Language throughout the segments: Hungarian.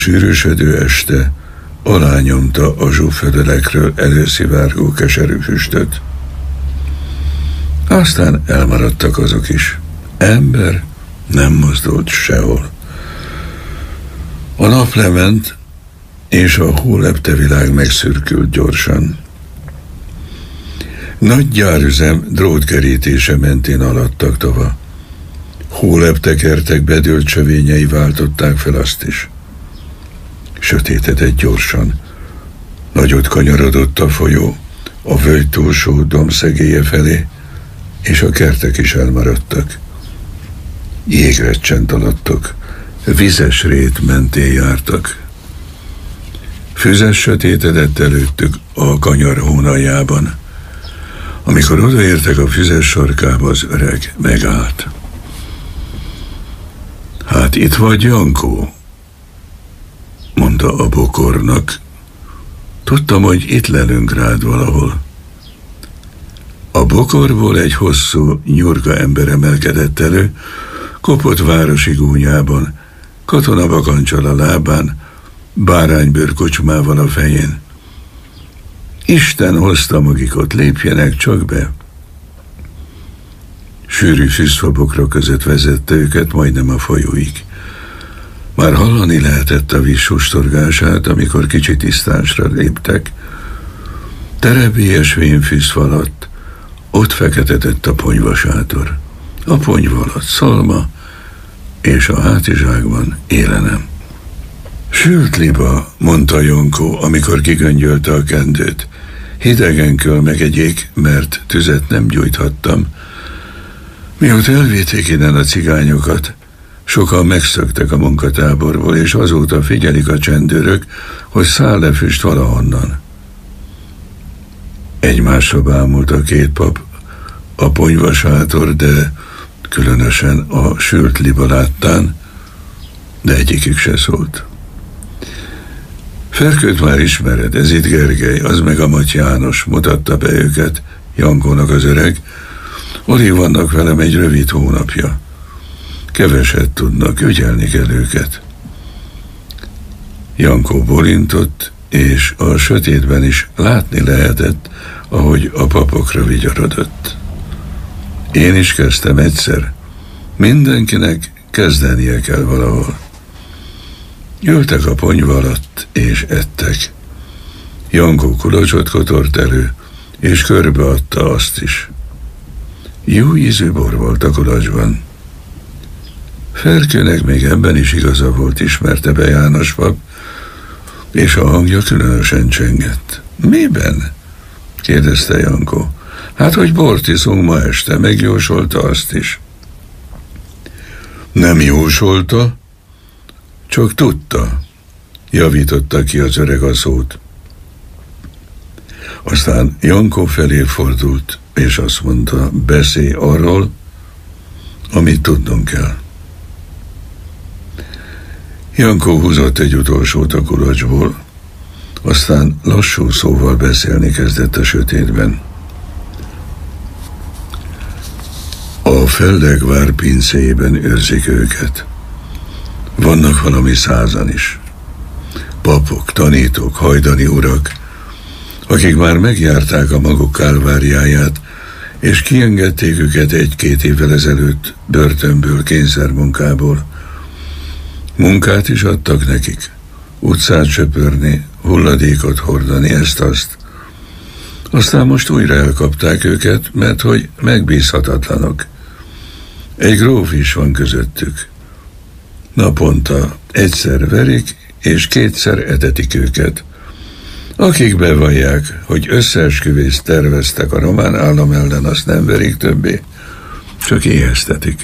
Sűrűsödő este alányomta a zsúfödelekről előszivárgó keserű füstöt. Aztán elmaradtak azok is. Ember nem mozdult sehol. A nap lement, és a hólepte világ megszürkült gyorsan. Nagy gyárüzem drótkerítése mentén aladtak tova. Hóleptekertek bedőlt csövényei váltották fel azt is. Sötétedett gyorsan. Nagyot kanyarodott a folyó a völgy túlsó dombszegélye felé, és a kertek is elmaradtak. Jégrecsent alattok, vizes rét mentén jártak. Füzes sötétedett előttük a kanyar hónaljában. Amikor odaértek a füzes sarkába, az öreg megállt. Hát itt vagy, Jankó, mondta a bokornak. Tudtam, hogy itt lelünk rád valahol. A bokorból egy hosszú, nyurga ember emelkedett elő, kopott városi gúnyában, katonabakancsal a lábán, báránybőr kocsmával a fején. Isten hozta magikot, lépjenek csak be. Sűrű fűszfabokra között vezette őket majdnem a folyóig. Már hallani lehetett a víz sustorgását, amikor kicsi tisztásra léptek. Terebélyes vénfűszfa alatt ott feketedett a ponyvasátor. A ponyva alatt szalma, és a hátizsákban élenem. Sült liba, mondta Jankó, amikor kigöngyölte a kendőt. Hidegen kell megegyék, mert tüzet nem gyújthattam. Mióta elvitték innen a cigányokat, sokan megszöktek a munkatáborból, és azóta figyelik a csendőrök, hogy száll-e füst valahonnan. Egymásra bámult a két pap, a ponyvasátor, de különösen a sült liba láttán, de egyikük se szólt. Ferkőt már ismered, ez itt Gergely, az meg a Maty János, mutatta be őket Jankónak az öreg. Alig vannak velem egy rövid hónapja. Keveset tudnak, ügyelni kell őket. Jankó bólintott, és a sötétben is látni lehetett, ahogy a papokra vigyorodott. Én is kezdtem egyszer. Mindenkinek kezdenie kell valahol. Ültek a ponyva alatt, és ettek. Jankó kulacsot kotort elő, és körbeadta azt is. Jó ízű bor volt a kulacsban. Ferkőnek még ebben is igaza volt, ismerte be János pap, és a hangja különösen csengett. Miben? kérdezte Jankó. Hát, hogy bort iszunk ma este, megjósolta azt is. Nem jósolta, csak tudta, javította ki az öreg a szót. Aztán Jankó felé fordult, és azt mondta, beszélj arról, amit tudnunk kell. Jankó húzott egy utolsót a kulacsból, aztán lassú szóval beszélni kezdett a sötétben. A Feldegvár pincéjében őrzik őket. Vannak valami 100-an is. Papok, tanítók, hajdani urak, akik már megjárták a maguk kálváriáját, és kiengedték őket 1-2 évvel ezelőtt börtönből, kényszermunkából. Munkát is adtak nekik, utcát söpörni, hulladékot hordani, ezt-azt. Aztán most újra elkapták őket, mert hogy megbízhatatlanok. Egy gróf is van közöttük. Naponta egyszer verik, és 2-szer etetik őket. Akik bevallják, hogy összeesküvést terveztek a román állam ellen, azt nem verik többé, csak éheztetik.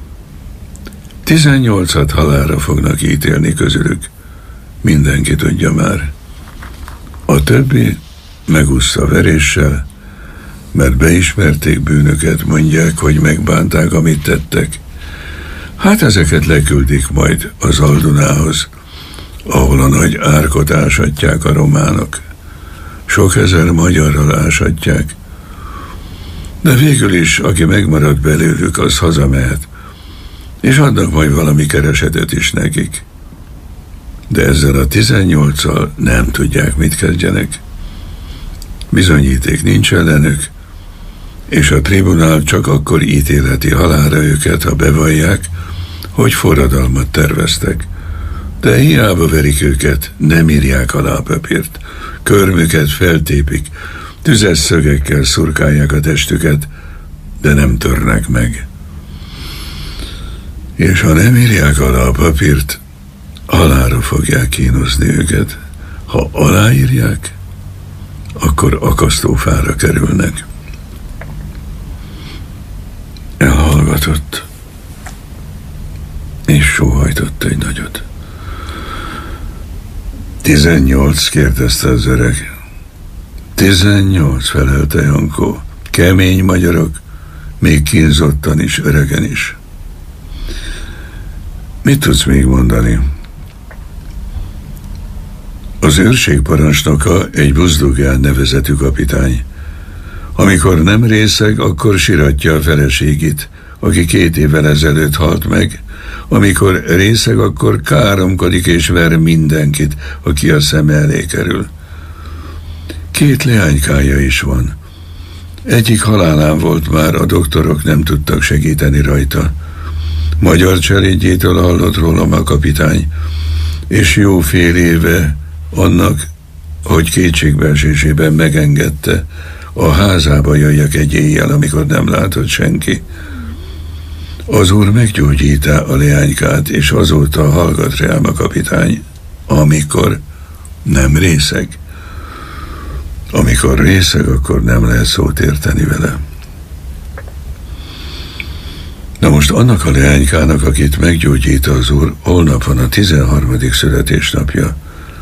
18-at halálra fognak ítélni közülük. Mindenki tudja már. A többi megúszta veréssel, mert beismerték bűnöket, mondják, hogy megbánták, amit tettek. Hát ezeket leküldik majd az Aldunához, ahol a nagy árkot ásatják a románok. Sok ezer magyarral ásatják. De végül is, aki megmarad belőlük, az hazamehet, és adnak majd valami keresetet is nekik. de ezzel a 18-al nem tudják, mit kezdjenek. Bizonyíték nincs ellenük, és a tribunál csak akkor ítélheti halálra őket, ha bevallják, hogy forradalmat terveztek. De hiába verik őket, nem írják alá a papírt, körmüket feltépik, tüzes szögekkel szurkálják a testüket, de nem törnek meg. És ha nem írják alá a papírt, halálra fogják kínozni őket. Ha aláírják, akkor akasztófára kerülnek. Elhallgatott, és sóhajtott egy nagyot. 18, kérdezte az öreg. 18, felelte Jankó. Kemény magyarok, még kínzottan is, öregen is. Mit tudsz még mondani? Az őrség parancsnoka egy Buzdugán nevezetű kapitány. Amikor nem részeg, akkor siratja a feleségét, aki 2 évvel ezelőtt halt meg. Amikor részeg, akkor káromkodik és ver mindenkit, aki a szeme elé kerül. 2 leánykája is van. Egyik halálán volt már, a doktorok nem tudtak segíteni rajta. Magyar cselédjétől hallott rólam a kapitány, és jó fél éve annak, hogy kétségbeesésében megengedte, a házába jöjjek egy éjjel, amikor nem látott senki. Az úr meggyógyítá a leánykát, és azóta hallgat rám a kapitány, amikor nem részeg. Amikor részeg, akkor nem lehet szót érteni vele. Na most annak a leánykának, akit meggyógyít az úr, holnap van a 13. születésnapja.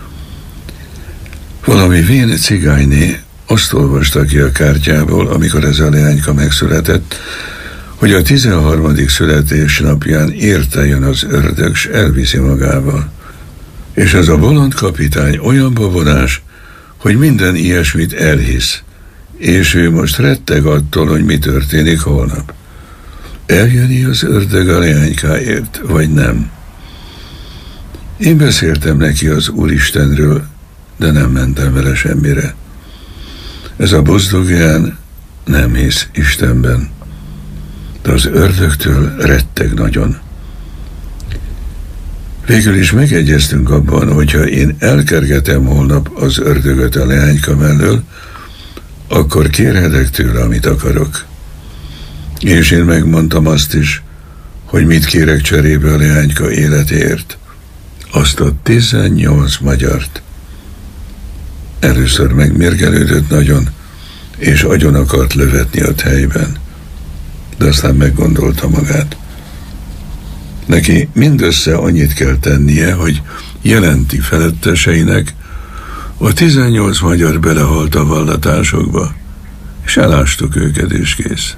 Valami vén cigányné azt olvasta ki a kártyából, amikor ez a leányka megszületett, hogy a 13. születésnapján érte jön az ördög, s elviszi magával. És ez a bolond kapitány olyan babonás, hogy minden ilyesmit elhisz, és ő most retteg attól, hogy mi történik holnap. Eljönni az ördög a leánykáért, vagy nem? Én beszéltem neki az Úristenről, de nem mentem vele semmire. Ez a Buzdugán nem hisz Istenben, de az ördögtől retteg nagyon. Végül is megegyeztünk abban, hogyha én elkergetem holnap az ördögöt a leányka mellől, akkor kérhetek tőle, amit akarok. És én megmondtam azt is, hogy mit kérek cserébe a leányka életéért. Azt a 18 magyart. Először megmérgelődött nagyon, és agyon akart lövetni a helyben. De aztán meggondolta magát. Neki mindössze annyit kell tennie, hogy jelenti feletteseinek, a 18 magyar belehalt a vallatásokba, és elástuk őket, és kész.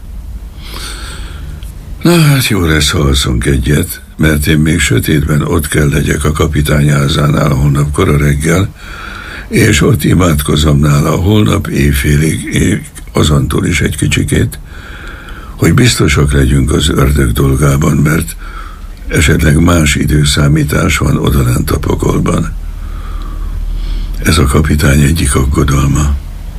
Na hát jó lesz, ha alszunk egyet, mert én még sötétben ott kell legyek a kapitány házánál holnap kora reggel, és ott imádkozom nála holnap éjfélig, azantól is egy kicsikét, hogy biztosak legyünk az ördög dolgában, mert esetleg más időszámítás van odalent a pokolban. Ez a kapitány egyik aggodalma.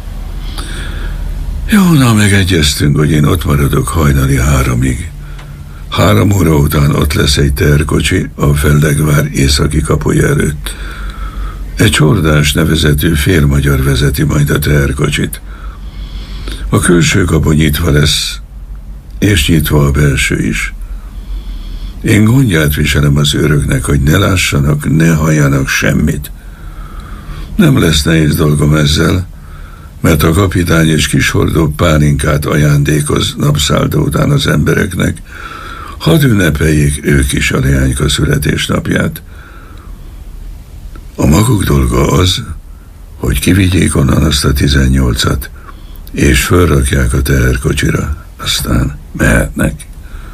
Jó, na, megegyeztünk, hogy én ott maradok hajnali 3-ig. 3 óra után ott lesz egy teherkocsi a Fellegvár északi kapuja előtt. Egy Csordás nevezetű félmagyar vezeti majd a teherkocsit. A külső kapu nyitva lesz, és nyitva a belső is. Én gondját viselem az őröknek, hogy ne lássanak, ne halljanak semmit. Nem lesz nehéz dolgom ezzel, mert a kapitány és kishordó pálinkát ajándékoz napszállda után az embereknek, hadd ünnepeljék ők is a leányka születésnapját. A maguk dolga az, hogy kivigyék onnan azt a 18-at, és fölrakják a teherkocsira, aztán mehetnek.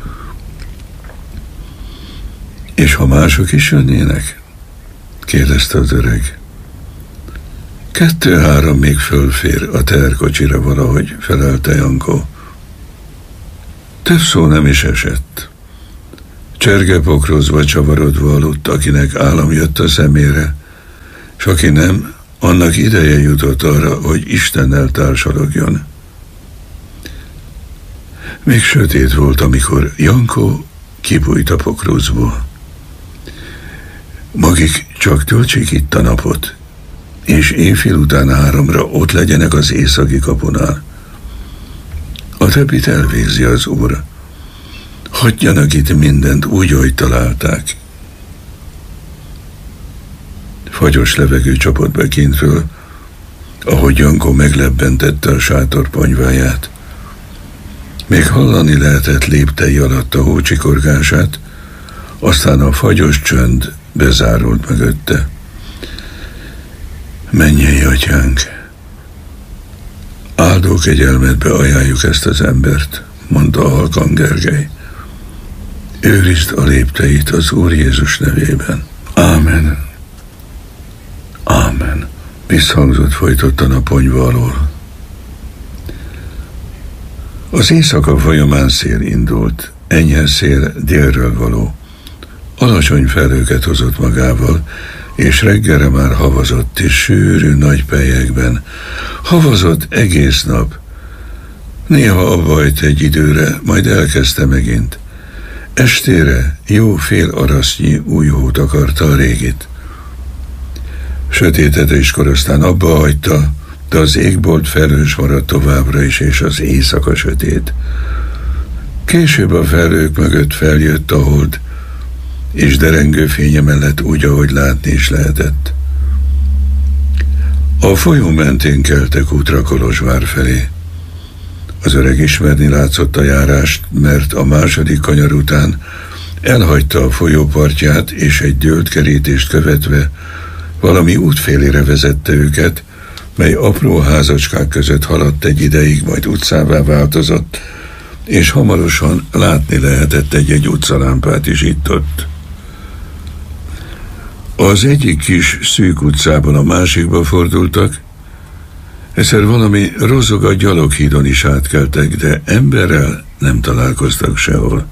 És ha mások is jönnének? Kérdezte az öreg. 2-3 még fölfér a teherkocsira valahogy, felelte Jankó. Több szó nem is esett. Csergepokrozva csavarodva aludt, akinek álom jött a szemére, s aki nem, annak ideje jutott arra, hogy Istennel társalogjon. Még sötét volt, amikor Jankó kibújt a pokrózból. Magik csak töltsék itt a napot, és éjfél után 3-ra ott legyenek az északi kapunál. A többit elvégzi az Úr. Hagyjanak itt mindent úgy, ahogy találták. Fagyos levegő csapott be kintről, ahogy Jankó meglebbentette a sátor ponyváját. Még hallani lehetett léptei alatt a hócsikorgását, aztán a fagyos csönd bezárult mögötte. Mennyei Atyánk, áldó kegyelmedbe ajánljuk ezt az embert, mondta halkan Gergely. Őrizd a lépteit az Úr Jézus nevében. Ámen. Ámen. Visszhangzott folytottan a ponyva alól. Az éjszaka folyamán szél indult, enyhe szél délről való. Alacsony felhőket hozott magával, és reggelre már havazott, és sűrű nagy pelyekben. Havazott egész nap. Néha abbajt egy időre, majd elkezdte megint. Estére jó fél arasznyi új hót akarta a régit. Sötétedéskor aztán abba hagyta, de az égbolt felhős maradt továbbra is, és az éjszaka sötét. Később a felhők mögött feljött a hold, és derengő fénye mellett úgy, ahogy látni is lehetett. A folyó mentén keltek útra Kolozsvár felé. Az öreg ismerni látszott a járást, mert a második kanyar után elhagyta a folyó partját, és egy dőlt kerítést követve valami útfélére vezette őket, mely apró házacskák között haladt egy ideig, majd utcává változott, és hamarosan látni lehetett egy utcalámpát is itt-ott. Az egyik kis szűk utcában a másikba fordultak, egyszer valami rozoga gyaloghídon is átkeltek, de emberrel nem találkoztak sehol.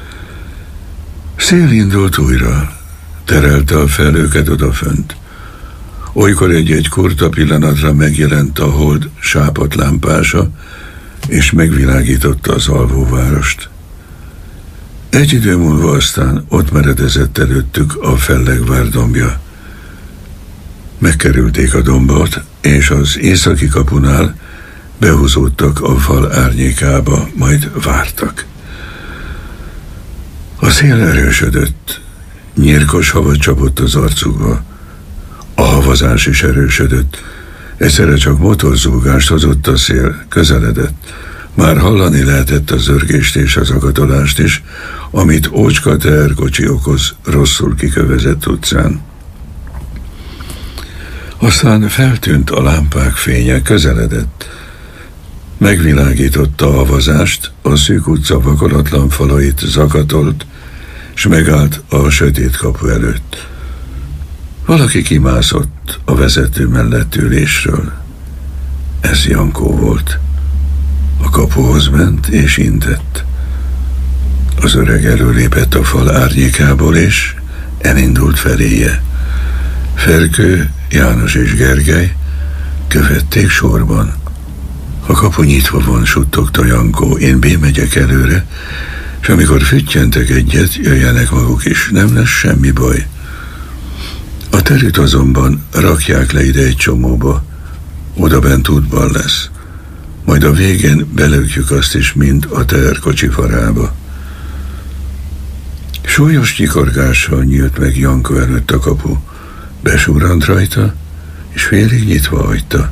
Szél indult újra, terelte a felhőket odafönt. Olykor egy-egy kurta pillanatra megjelent a hold sápadt lámpása, és megvilágította az alvóvárost. Egy idő múlva aztán ott meredezett előttük a Fellegvár dombja. Megkerülték a dombot, és az északi kapunál behúzódtak a fal árnyékába, majd vártak. A szél erősödött, nyírkos hava csapott az arcukba. A havazás is erősödött, egyszerre csak motorzúgást hozott a szél, közeledett. Már hallani lehetett az zörgést és az akatolást is, amit ócska teherkocsi okoz rosszul kikövezett utcán. Aztán feltűnt a lámpák fénye, közeledett. Megvilágította a havazást, a szűk utca vakolatlan falait zakatolt, s megállt a sötét kapu előtt. Valaki kimászott a vezető mellett ülésről. Ez Jankó volt. A kapuhoz ment és intett. Az öreg előlépett a fal árnyékából, és elindult feléje. Ferkő, János és Gergely követték sorban. A kapu nyitva van, suttogta Jankó, én bémegyek előre, és amikor füttyentek egyet, jöjjenek maguk is, nem lesz semmi baj. A terüt azonban rakják le ide egy csomóba, odabent útban lesz, majd a végén belökjük azt is mind a teherkocsi farába. Súlyos nyikorgással nyílt meg Jankó előtt a kapu, besúrant rajta, és félig nyitva hagyta.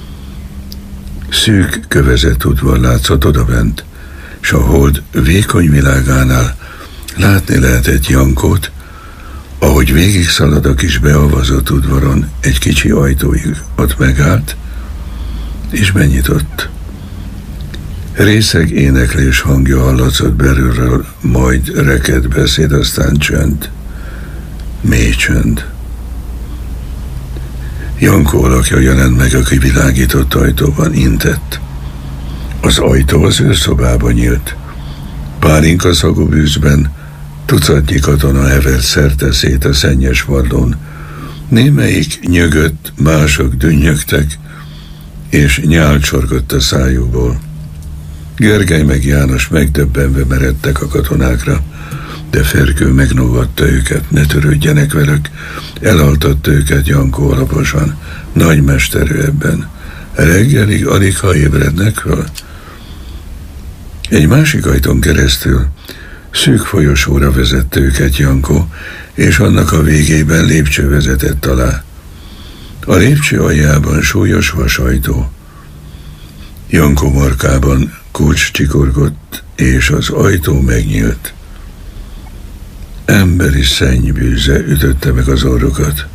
Szűk, kövezett udvar látszott odabent, s a hold vékony világánál látni lehetett Jankót, ahogy végig szalad a kis beavazott udvaron egy kicsi ajtóig, ott megállt, és benyitott. Részeg éneklés hangja hallatszott belülről, majd reked beszéd, aztán csönd. Mély csönd. Jankó alakja jelent meg a kivilágított ajtóban, intett. Az ajtó az ő szobába nyílt. Pálinka szagú bűzben Tucatnyi katona hevert szerteszét a szennyes padlón. Némelyik nyögött, mások dünnyögtek, és nyál csorgott a szájukból. Gergely meg János megdöbbenve meredtek a katonákra, de Ferkő megnógatta őket, ne törődjenek velük, elaltatta őket Jankó alaposan, nagy mesterő ebben. Reggelig alig ha ébrednek föl. Egy másik ajtón keresztül szűk folyosóra vezette őket Jankó, és annak a végében lépcső vezetett alá. A lépcső aljában súlyos vasajtó. Jankó markában kulcs csikorgott, és az ajtó megnyílt. Emberi szennybűze ütötte meg az orrukat.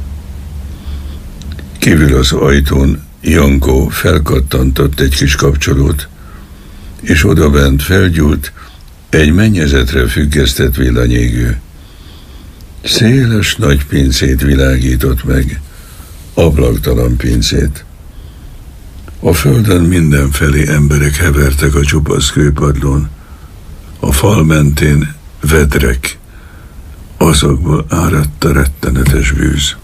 Kívül az ajtón Jankó felkattantott egy kis kapcsolót, és odabent felgyúlt egy mennyezetre függesztett villanyégő. Széles nagy pincét világított meg, ablaktalan pincét. A földön mindenfelé emberek hevertek a csupasz kőpadlón, a fal mentén vedrek, azokból áradt a rettenetes bűz.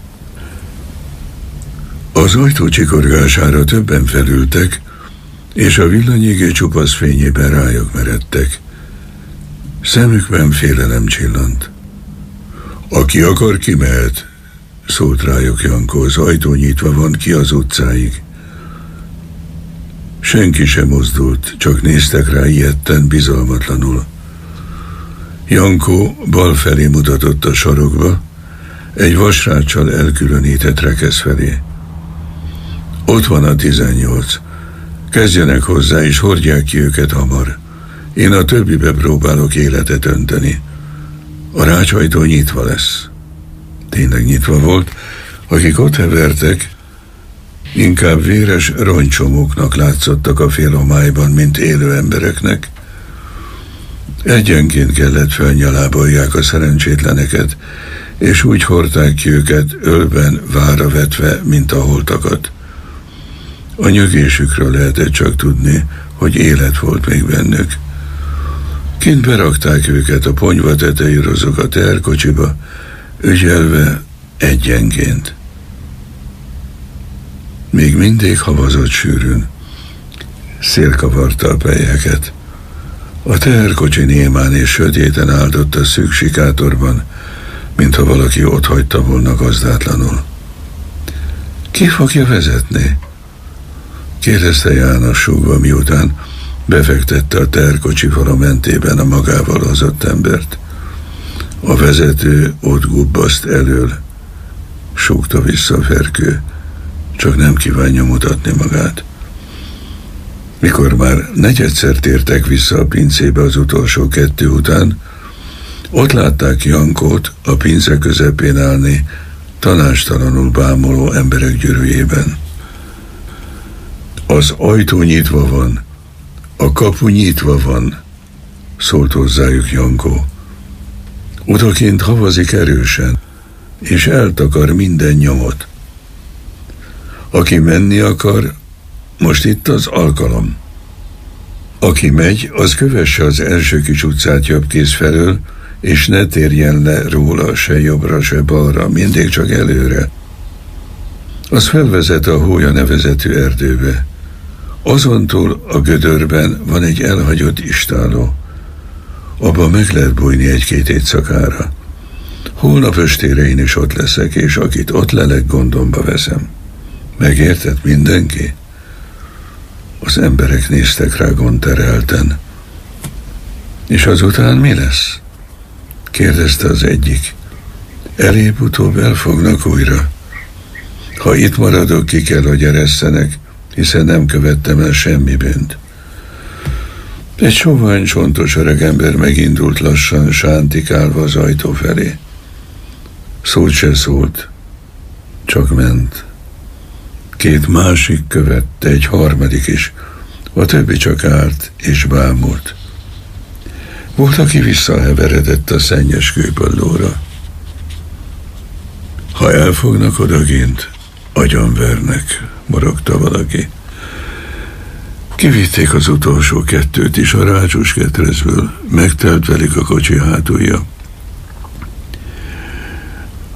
Az ajtó csikorgására többen felültek, és a villanyégő csupasz fényében rájuk meredtek. Szemükben félelem csillant. Aki akar, kimehet, szólt rájuk Jankó, az ajtó nyitva van, ki az utcáig. Senki sem mozdult, csak néztek rá ijedten, bizalmatlanul. Jankó bal felé mutatott a sarokba, egy vasráccsal elkülönített rekesz felé. Ott van a 18. Kezdjenek hozzá, és hordják ki őket hamar. Én a többibe próbálok életet önteni. A rácsajtó nyitva lesz. Tényleg nyitva volt. Akik ott hevertek, inkább véres rongycsomóknak látszottak a félhomályban, mint élő embereknek. Egyenként kellett felnyalábolják a szerencsétleneket, és úgy hordták ki őket ölben vára vetve, mint a holtakat. A nyögésükről lehetett csak tudni, hogy élet volt még bennük. Kint berakták őket a ponyva tetejű rozog a teherkocsiba, ügyelve egyenként. Még mindig havazott sűrűn. Szél kavarta a pelyheket. A teherkocsi némán és sötéten áldott a szűk sikátorban, mintha valaki ott hagyta volna gazdátlanul. Ki fogja vezetni? Kérdezte János súgva, miután befektette a teherkocsi fala mentében a magával hozott embert. A vezető ott gubbaszt elől, súgta vissza Ferkő, csak nem kívánja mutatni magát. Mikor már negyedszer tértek vissza a pincébe az utolsó 2 után, ott látták Jankót a pince közepén állni, tanástalanul bámuló emberek gyűrűjében. Az ajtó nyitva van, a kapu nyitva van, szólt hozzájuk Jankó. Odakint havazik erősen, és eltakar minden nyomot. Aki menni akar, most itt az alkalom. Aki megy, az kövesse az első kis utcát jobbkéz felől, és ne térjen le róla se jobbra, se balra, mindig csak előre. Az felvezet a Hólya nevezetű erdőbe. Azontúl a gödörben van egy elhagyott istálló. Abba meg lehet bújni 1-2 éjszakára. Holnap estére én is ott leszek, és akit ott lelek, gondomba veszem. Megértett mindenki? Az emberek néztek rá gondterelten. És azután mi lesz? Kérdezte az egyik. Elébb-utóbb elfognak újra. Ha itt maradok, ki kell, hogy eresszenek, hiszen nem követtem el semmi bűnt. Egy sovány, csontos öregember megindult lassan, sántikálva az ajtó felé. Szót se szólt, csak ment. 2 másik követte, egy harmadik is, a többi csak állt és bámult. Volt, aki visszaheveredett a szennyes kőpadlóra. Ha elfognak odagint, agyonvernek, morogta valaki. Kivitték az utolsó 2 is a rácsos ketrezből, megtelt velük a kocsi hátulja.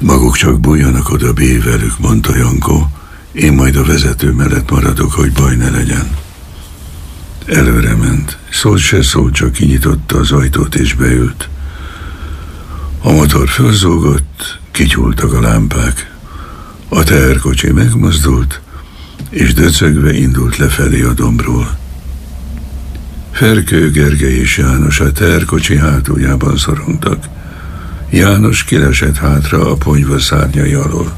Maguk csak bújjanak oda velük, mondta Jankó. Én majd a vezető mellett maradok, hogy baj ne legyen. Előre ment. Szólt se szólt, csak kinyitotta az ajtót és beült. A motor fölzúgott, kityúltak a lámpák. A teherkocsi megmozdult, és döcögve indult lefelé a dombról. Ferkő, Gergely és János a teherkocsi hátuljában szorongtak. János kilesett hátra a ponyva szárnyai alól.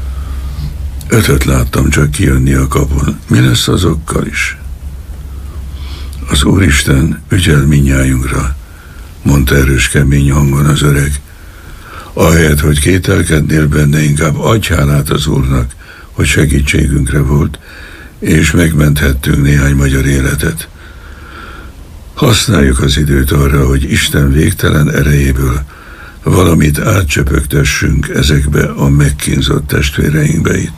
5 láttam csak kijönni a kapun. Mi lesz azokkal is? Az Úristen ügyel mindnyájunkra, mondta erős kemény hangon az öreg. Ahelyett, hogy kételkednél benne, inkább adj hálát az Úrnak, hogy segítségünkre volt, és megmenthettünk néhány magyar életet. Használjuk az időt arra, hogy Isten végtelen erejéből valamit átcsöpögtessünk ezekbe a megkínzott testvéreinkbe itt.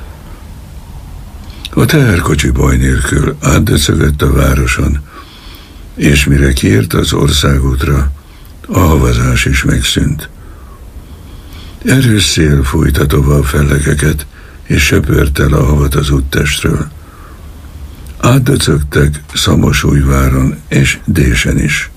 A teherkocsi baj nélkül átdöcögött a városon, és mire kiért az országútra, a havazás is megszűnt. Erős szél fújta tovább fellegeket, és söpört el a havat az úttestről. Átdöcögtek Szamosújváron és Désen is.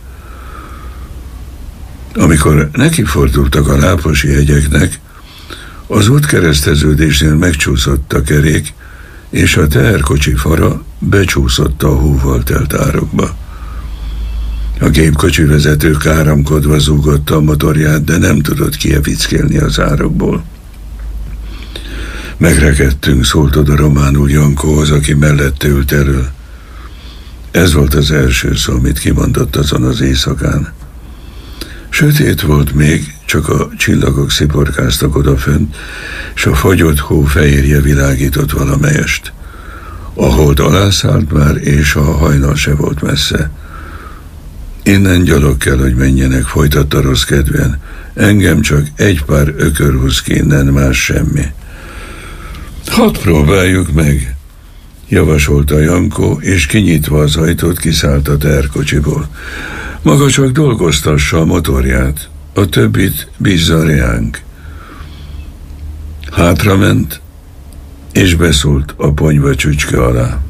Amikor nekifordultak a Láposi hegyeknek, az útkereszteződésnél megcsúszott a kerék, és a teherkocsi fara becsúszott a hóval telt árokba. A gépkocsi vezető káromkodva zúgotta a motorját, de nem tudott kievickélni az árokból. Megrekedtünk, szólt oda románul Jankóhoz, aki mellette ült elől. Ez volt az első szó, amit kimondott azon az éjszakán. Sötét volt még, csak a csillagok sziporkáztak odafönt, s a fagyott hó fehérje világított valamelyest. A hold alászállt már, és a hajnal se volt messze. Innen gyalog kell, hogy menjenek, folytatta rossz kedven. Engem csak egy pár ökör húz ki innen, más semmi. Hadd próbáljuk meg, javasolta Jankó, és kinyitva az ajtót kiszállt a teherkocsiból. Maga csak dolgoztassa a motorját, a többit bízza reánk. Hátrament, és beszólt a ponyva csücske alá.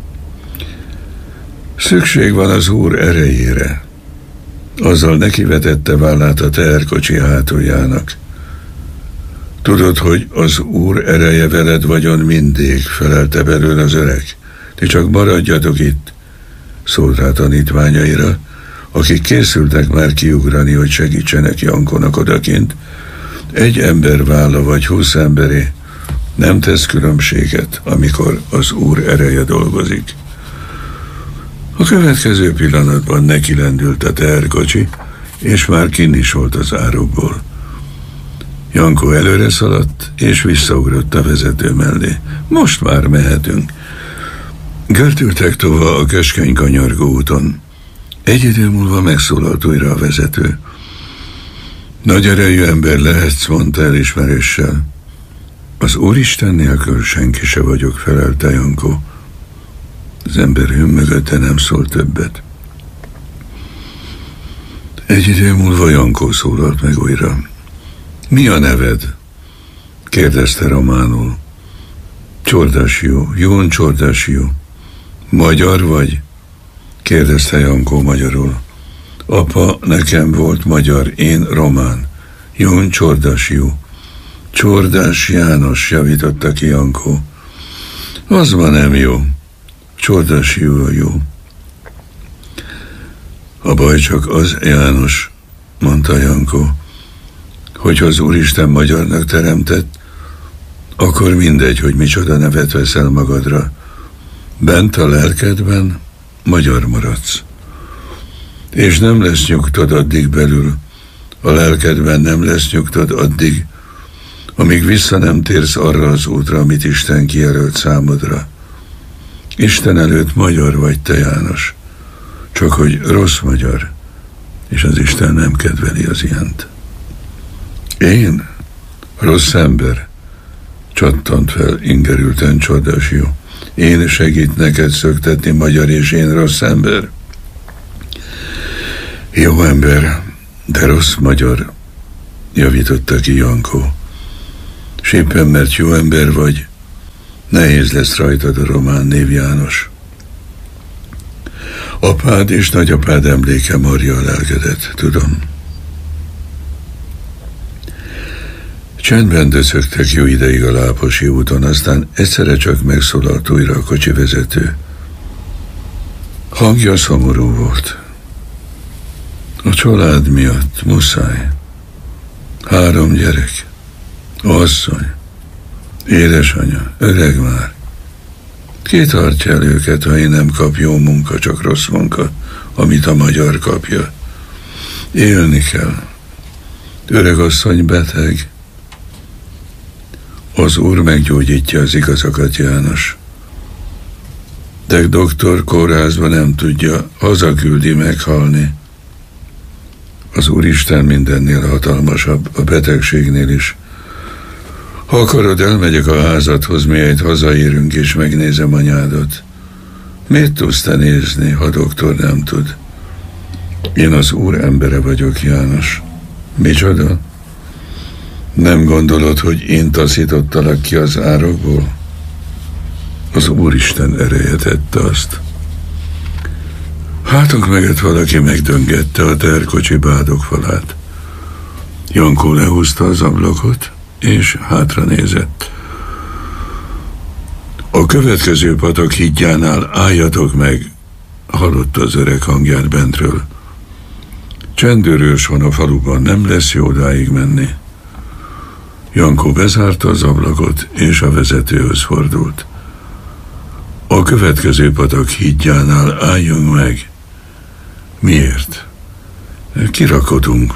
Szükség van az Úr erejére. Azzal nekivetette vállát a teherkocsi hátuljának. Tudod, hogy az Úr ereje veled vagyon mindig, felelte belőle az öreg. Ti csak maradjatok itt, szólt rá tanítványaira, akik készültek már kiugrani, hogy segítsenek Jankónak odakint. Egy ember válla vagy 20 emberé nem tesz különbséget, amikor az Úr ereje dolgozik. A következő pillanatban neki lendült a teherkocsi, és már kinn is volt az árokból. Jankó előre szaladt, és visszaugrott a vezető mellé. Most már mehetünk. Gördültek tovább a keskeny kanyargó úton. Egy idő múlva megszólalt újra a vezető. Nagy erejű ember lehetsz, mondta elismeréssel. Az Úristen nélkül senki se vagyok, felelte Jankó. Az ember mögötte nem szólt többet. Egy idő múlva Jankó szólalt meg újra. Mi a neved? kérdezte románul. Csordásió, Jón Csordásió. Magyar vagy? kérdezte Jankó magyarul. Apa nekem volt magyar, én román. Jón Csordásió. Csordás János, javította ki Jankó. Az ma nem jó. Csordásió a jó. A baj csak az, János, mondta Jankó, hogy az Úristen magyarnak teremtett, akkor mindegy, hogy micsoda nevet veszel magadra. Bent a lelkedben magyar maradsz. És nem lesz nyugtod addig belül, a lelkedben nem lesz nyugtod addig, amíg vissza nem térsz arra az útra, amit Isten kijelölt számodra. Isten előtt magyar vagy te, János, csak hogy rossz magyar, és az Isten nem kedveli az ilyent. Én? Rossz ember? Csattant fel ingerülten Csordásió. Én segít neked szöktetni, magyar, és én rossz ember? Jó ember, de rossz magyar, javította ki Jankó. S éppen mert jó ember vagy, nehéz lesz rajtad a román név, János. Apád és nagyapád emléke marja a lelkedet, tudom. Csendben döcögtek jó ideig a Láposi úton, aztán egyszerre csak megszólalt újra a kocsivezető. Hangja szomorú volt. A család miatt muszáj. 3 gyerek, asszony, édesanyja, öreg már. Ki tartja el őket, ha én nem kap jó munka, csak rossz munka, amit a magyar kapja? Élni kell. Öregasszony beteg. Az Úr meggyógyítja az igazakat, János. De doktor kórházba nem tudja, hazaküldi meghalni. Az Úristen mindennél hatalmasabb, a betegségnél is. Ha akarod, elmegyek a házadhoz, mihelyt hazaérünk, és megnézem anyádat. Mit tudsz te nézni, ha doktor nem tud? Én az Úr embere vagyok, János. Micsoda? Nem gondolod, hogy én taszítottalak ki az árokból? Az Úristen ereje tette azt. Hátok meget valaki megdöngette a terkocsi bádogfalát. Jankó lehúzta az ablakot, és hátra nézett. A következő patak hídjánál álljatok meg, hallotta az öreg hangját bentről. Csendőrös van a faluban, nem lesz jó odáig menni. Jankó bezárta az ablakot, és a vezetőhöz fordult. A következő patak hídjánál álljunk meg. Miért? Kirakodunk.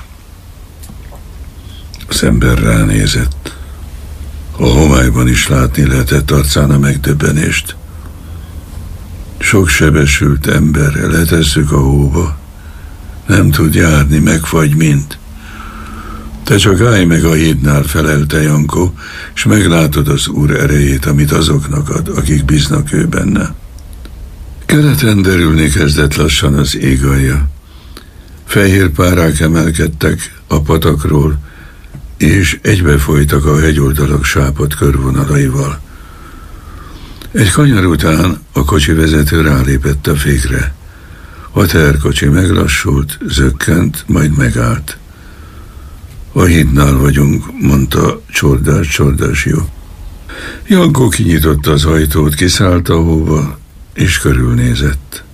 Az ember ránézett. A homályban is látni lehetett arcán a megdöbbenést. Sok sebesült ember, letesszük a hóba. Nem tud járni, megfagy mind. Te csak állj meg a hídnál, felelte Jankó, és meglátod az Úr erejét, amit azoknak ad, akik bíznak ő benne. Keleten derülni kezdett lassan az ég alja. Fehér párák emelkedtek a patakról, és egybefolytak a hegyoldalak sápadt körvonalaival. Egy kanyar után a kocsivezető rálépett a fékre. A teherkocsi meglassult, zökkent, majd megállt. A hídnál vagyunk, mondta csordás jó. Jankó kinyitotta az ajtót, kiszállt a hóba, és körülnézett.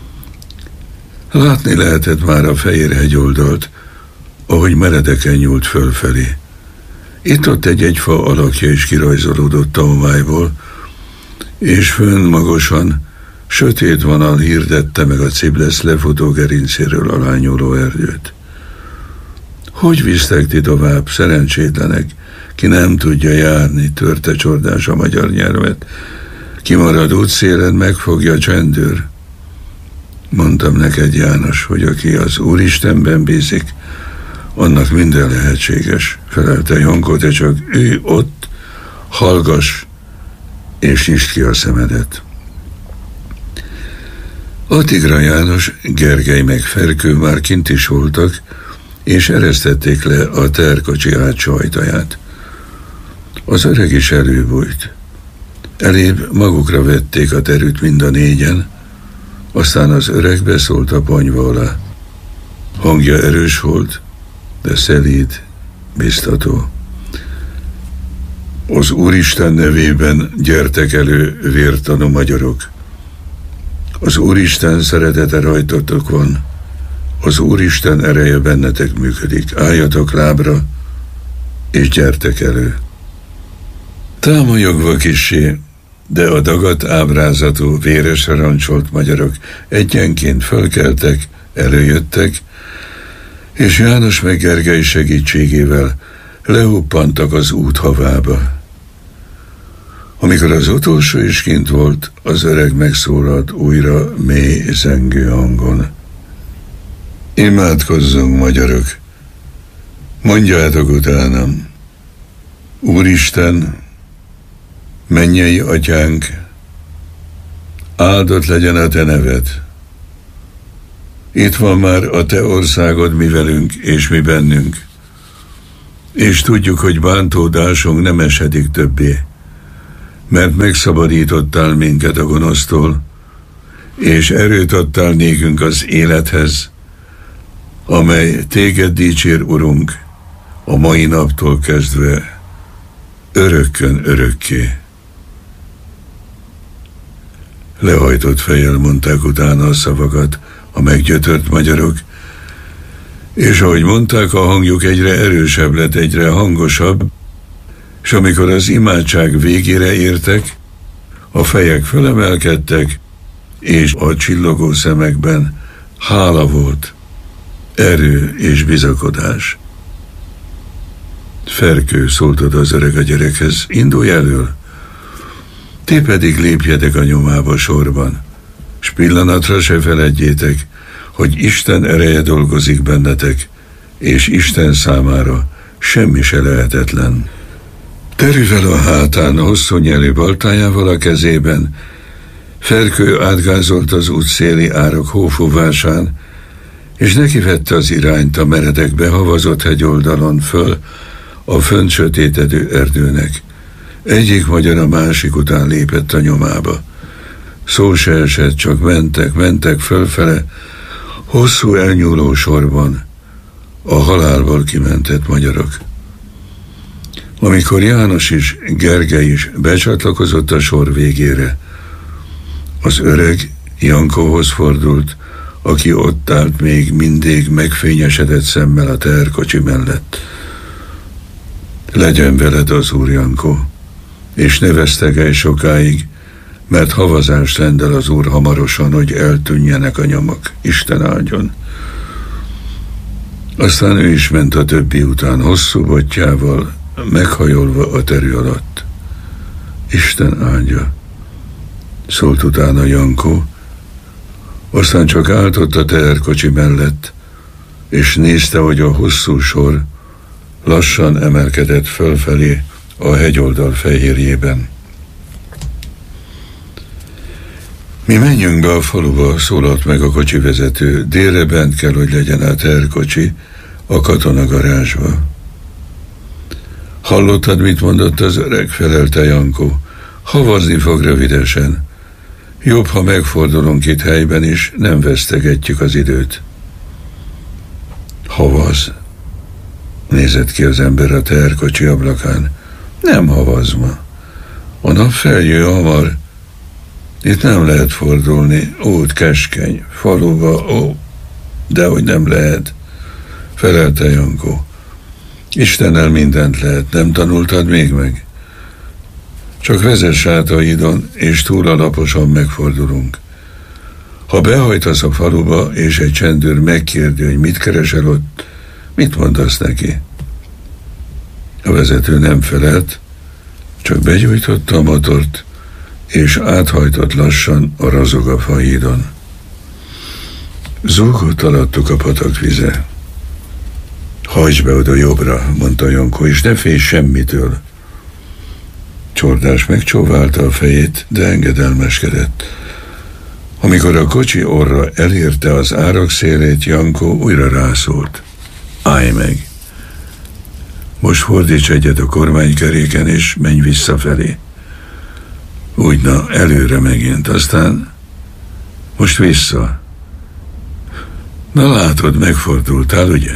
Látni lehetett már a fehér hegyoldalt, ahogy meredeken nyúlt fölfelé. Itt-ott egy fa alakja is kirajzolódott a homályból, és fönn magasan sötét vonal hirdette meg a ciblesz lefutó gerincéről alányuló erdőt. Hogy visztek ti tovább, szerencsétlenek, ki nem tudja járni, törte csordás a magyar nyelvet. Kimarad útszélen, megfogja a csendőr. Mondtam neked, János, hogy aki az Úristenben bízik, annak minden lehetséges, felelte Jankó, te csak ülj ott, hallgass, és nyisd ki a szemedet. Addigra János, Gergely meg Ferkő már kint is voltak, és eresztették le a teherkocsi hátsó ajtaját. Az öreg is előbújt. Elébb magukra vették a terüt mind a négyen, aztán az öreg beszólt a ponyva alá. Hangja erős volt, de szelíd, biztató. Az Úristen nevében gyertek elő, vértanú magyarok. Az Úristen szeretete rajtatok van, az Úristen ereje bennetek működik. Álljatok lábra, és gyertek elő. Támolyogva kissé, de a dagat ábrázatú, véresre rancsolt magyarok egyenként fölkeltek, előjöttek, és János meg Gergely segítségével lehuppantak az út havába. Amikor az utolsó is kint volt, az öreg megszólalt újra mély, zengő hangon. Imádkozzunk, magyarok! Mondjátok utánam! Úristen, mennyei atyánk, áldott legyen a te neved. Itt van már a te országod mi velünk és mi bennünk. És tudjuk, hogy bántódásunk nem esedik többé, mert megszabadítottál minket a gonosztól, és erőt adtál nékünk az élethez, amely téged dicsér, Urunk, a mai naptól kezdve, örökkön örökké. Lehajtott fejjel mondták utána a szavakat a meggyötört magyarok, és ahogy mondták, a hangjuk egyre erősebb lett, egyre hangosabb, és amikor az imádság végére értek, a fejek fölemelkedtek, és a csillogó szemekben hála volt, erő és bizakodás. Ferkő, szólt oda az öreg a gyerekhez, indulj elől, ti pedig lépjetek a nyomába sorban, s pillanatra se feledjétek, hogy Isten ereje dolgozik bennetek, és Isten számára semmi se lehetetlen. Terűvel a hátán, hosszú nyelű baltájával a kezében, Ferkő átgázolt az útszéli árok hófúvásán, és nekivette az irányt a meredek behavazott hegyoldalon föl a fönt sötétedő erdőnek. Egyik magyar a másik után lépett a nyomába. Szó se esett, csak mentek fölfele, hosszú elnyúló sorban, a halálból kimentett magyarok. Amikor János is, Gergely is becsatlakozott a sor végére, az öreg Jankóhoz fordult, aki ott állt még mindig megfényesedett szemmel a teherkocsi mellett. Legyen veled az Úr, Jankó, és ne vesztegelj sokáig, mert havazást rendel az Úr hamarosan, hogy eltűnjenek a nyomok. Isten áldjon. Aztán ő is ment a többi után, hosszú botjával, meghajolva a terű alatt. Isten áldja, szólt utána Jankó, aztán csak állt ott a teherkocsi mellett, és nézte, hogy a hosszú sor lassan emelkedett fölfelé a hegyoldal fehérjében. Mi menjünk be a faluba, szólalt meg a kocsivezető, délre bent kell, hogy legyen a teherkocsi a katonagarázsba. Hallottad, mit mondott az öreg, felelte Jankó. Havazni fog rövidesen. Jobb, ha megfordulunk itt helyben is, nem vesztegetjük az időt. Havaz? Nézett ki az ember a teherkocsi ablakán. Nem havaz ma. A nap feljő hamar. Itt nem lehet fordulni. Út keskeny, faluba, dehogy nem lehet, felelte Jankó. Istennel mindent lehet, nem tanultad még meg? Csak vezess át a hídon, és túl alaposan megfordulunk. Ha behajtasz a faluba, és egy csendőr megkérdi, hogy mit keresel ott, mit mondasz neki? A vezető nem felelt, csak begyújtotta a motort, és áthajtott lassan a Razogafa hídon. Zúgott alattuk a patak vize. Hajtsd be oda jobbra, mondta Jankó, és ne félj semmitől. Csordás megcsóválta a fejét, de engedelmeskedett. Amikor a kocsi orra elérte az árak szélét, Jankó újra rászólt. Állj meg! Most fordíts egyet a kormánykeréken, és menj visszafelé. Úgy, na, előre megint, aztán most vissza. Na látod, megfordultál, ugye?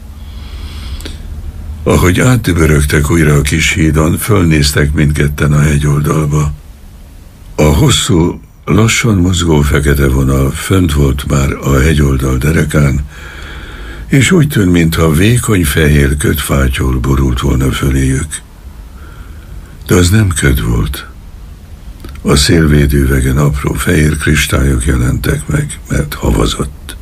Ahogy átdübörögtek újra a kis hídon, fölnéztek mindketten a hegyoldalba. A hosszú, lassan mozgó fekete vonal fönt volt már a hegyoldal derekán, és úgy tűnt, mintha vékony fehér kötfátyol borult volna föléjük. De az nem köd volt. A szélvédővegen apró fehér kristályok jelentek meg, mert havazott.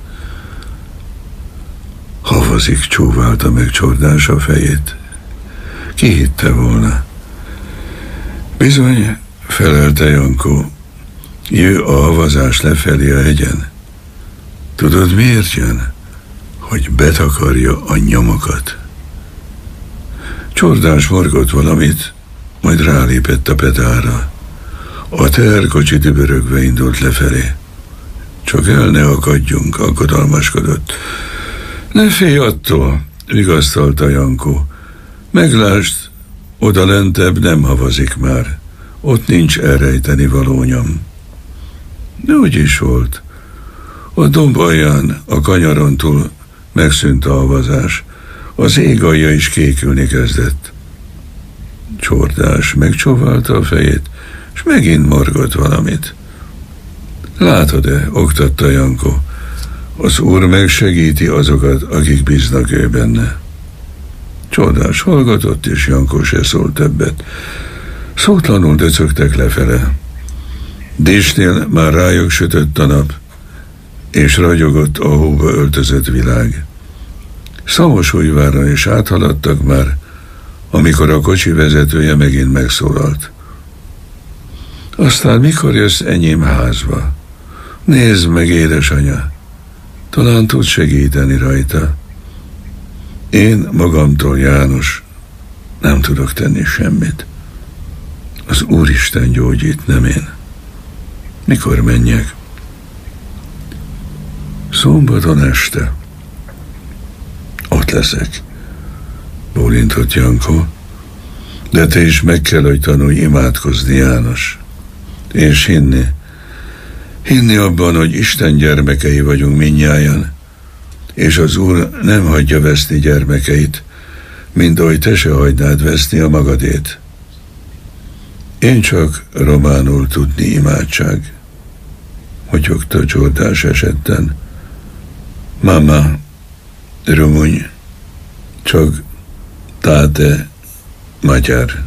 Havazik, csóválta meg Csordás a fejét. Ki hitte volna? Bizony, felelte Jankó, jö a havazás lefelé a hegyen. Tudod, miért jön? Hogy betakarja a nyomokat. Csordás morgott valamit, majd rálépett a pedálra. A teherkocsi dübörögve indult lefelé. Csak el ne akadjunk, aggodalmaskodott. Ne félj attól, vigasztalta Jankó. Meglásd, oda lentebb nem havazik már. Ott nincs elrejteni való nyom. De úgy is volt. A domb alján, a kanyaron túl megszűnt a havazás. Az ég alja is kékülni kezdett. Csordás megcsóválta a fejét, és megint morgott valamit. Látod-e, oktatta Jankó, az Úr megsegíti azokat, akik bíznak ő benne. Csordás hallgatott, és Jankó se szólt többet. Szótlanul döcögtek lefele. Désnél már rájuk sütött a nap, és ragyogott a hóba öltözött világ. Szamosújváron is áthaladtak már, amikor a kocsi vezetője megint megszólalt. Aztán mikor jössz enyém házba? Nézd meg, édesanya, talán tud segíteni rajta. Én magamtól, János, nem tudok tenni semmit. Az Úristen gyógyít, nem én. Mikor menjek? Szombaton este. Ott leszek, bólintott Jankó. De te is meg kell, hogy tanulj imádkozni, János. És hinni abban, hogy Isten gyermekei vagyunk mindnyájan, és az Úr nem hagyja veszni gyermekeit, mint ahogy te se hagynád veszni a magadét. Én csak románul tudni imádság, motyogta Csordás esetten. Mama, rumuny, csak táte, magyar.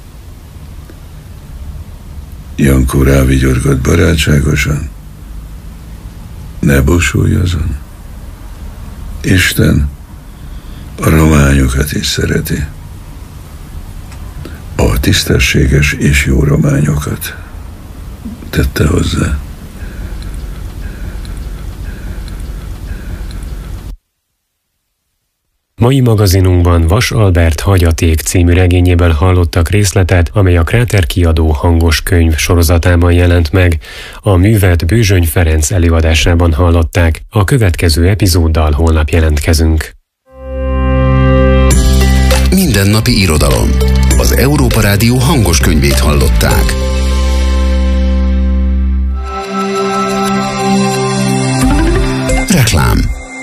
Jankó rávigyorgott barátságosan. Ne búsulj azon. Isten a rományokat is szereti. A tisztességes és jó rományokat, tette hozzá. Mai magazinunkban Vas Albert Hagyaték című regényéből hallottak részletet, amely a Kráter kiadó hangos könyv sorozatában jelent meg. A művet Bőzsöny Ferenc előadásában hallották. A következő epizóddal holnap jelentkezünk. Mindennapi irodalom. Az Európa Rádió hangos könyvét hallották. Reklám.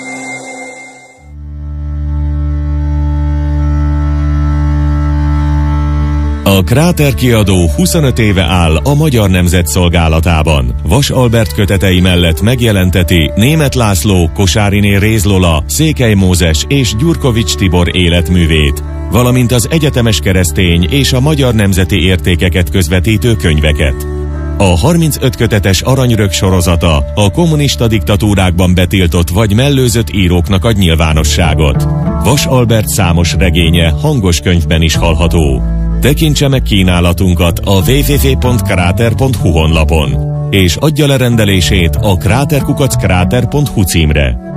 A Kráter kiadó 25 éve áll a Magyar Nemzet szolgálatában. Vas Albert kötetei mellett megjelenteti Németh László, Kosáriné Réz Lola, Székely Mózes és Gyurkovics Tibor életművét, valamint az egyetemes keresztény és a magyar nemzeti értékeket közvetítő könyveket. A 35 kötetes Aranyrög sorozata a kommunista diktatúrákban betiltott vagy mellőzött íróknak ad nyilvánosságot. Vas Albert számos regénye hangos könyvben is hallható. Tekintse meg kínálatunkat a www.krater.hu honlapon, és adja le rendelését a krater@krater.hu címre.